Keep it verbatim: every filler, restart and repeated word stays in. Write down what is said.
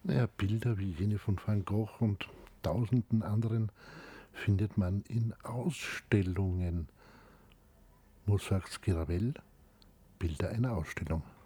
Naja, Bilder wie jene von Van Gogh und tausenden anderen findet man in Ausstellungen. Wo sagt's Giravel? Bilder einer Ausstellung.